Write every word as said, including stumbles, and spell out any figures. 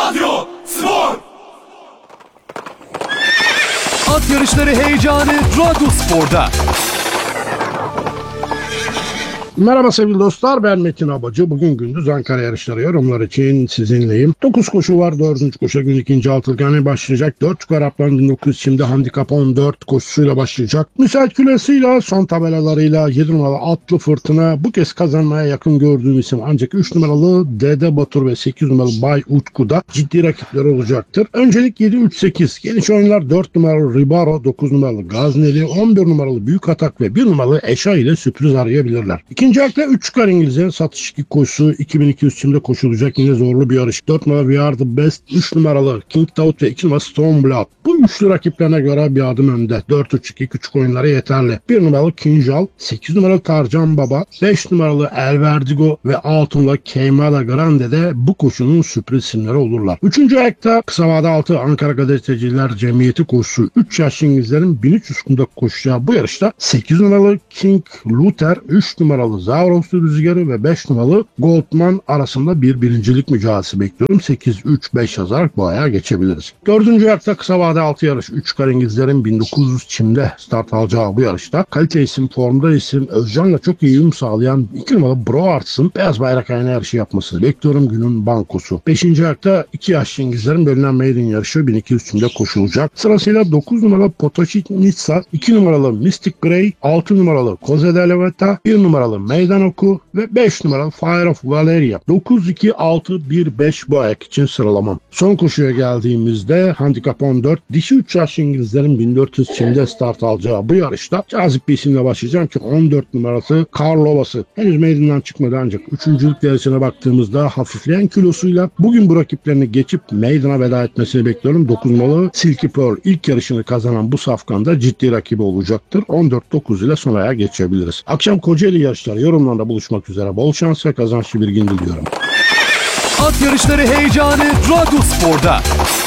Radyo Spor. At yarışları heyecanı Radyo Spor'da. Merhaba sevgili dostlar, ben Metin Abacı. Bugün gündüz Ankara yarışları yorumlar için sizinleyim. dokuz koşu var. dördüncü koşu gün ikinci altılganı başlayacak. dört çıkar Arapların bin dokuz yüz şimdi handikap on dört koşusuyla başlayacak. Müsait külesiyle, son tabelalarıyla yedi numaralı Atlı Fırtına bu kez kazanmaya yakın gördüğüm isim. Ancak üç numaralı Dede Batur ve sekiz numaralı Bay Utku'da ciddi rakipleri olacaktır. Öncelik yedi üç sekiz. Geniş oyunlar dört numaralı Ribaro, dokuz numaralı Gazneli, on bir numaralı Büyük Atak ve bir numaralı Eşa ile sürpriz arayabilirler. İkinci ayakta üç çıkar İngilizlerin satış iki koşusu iki bin iki yüz şimdi koşulacak yine zorlu bir yarış. dört numaralı We Are The Best, üç numaralı King Daud ve iki numaralı Stormblood. Bu üçlü rakiplerine göre bir adım önde. dört üç iki küçük oyunlara yeterli. bir numaralı Kinjal, sekiz numaralı Tarcan Baba, beş numaralı El Vertigo ve altı numaralı Keimada Grande de bu koşunun sürpriz isimleri olurlar. üçüncü ayakta kısa vade altı Ankara Gazeteciler Cemiyeti koşusu üç yaşlı İngilizlerin bin üç yüz kumda koşacağı bu yarışta sekiz numaralı King Luther, üç numaralı Zavroslu Rüzgarı ve beş numaralı Goldman arasında bir birincilik mücadelesi bekliyorum. sekiz üç beş yazarak bu ayağa geçebiliriz. dördüncü ayakta kısa vade altı yarış üç çıkar İngilizlerin bin dokuz yüz çimde start alacağı bu yarışta kalite isim, formda isim, Özcan'la çok iyi uyum sağlayan iki numaralı Broarts'ın beyaz bayrak ayna yarışı yapmasını bekliyorum, günün bankosu. beşinci ayakta iki yaşlı İngilizlerin bölünen maiden yarışı bin iki yüz çimde koşulacak. Sırasıyla dokuz numaralı Potočnica, iki numaralı Mystic Grey, altı numaralı Koze de Levetta, bir numaralı Meydan Oku ve beş numaralı Fire of Valeria. dokuz iki altı bir beş bu ayak için sıralamam. Son koşuya geldiğimizde handikap on dört, dişi üç yaş İngilizlerin bin dört yüz çimde start alacağı bu yarışta cazip bir isimle başlayacağım ki on dört numarası Karlovası. Henüz meydandan çıkmadı ancak üçüncülük derecesine baktığımızda hafifleyen kilosuyla bugün bu rakiplerini geçip meydana veda etmesini bekliyorum. dokuz numaralı Silky Pearl ilk yarışını kazanan bu safkanda ciddi rakibi olacaktır. on dört dokuz ile son ayağa geçebiliriz. Akşam Kocaeli yarışları yorumlarında buluşmak üzere. Bol şans ve kazançlı bir gün diliyorum. At yarışları heyecanı Radyo Spor'da.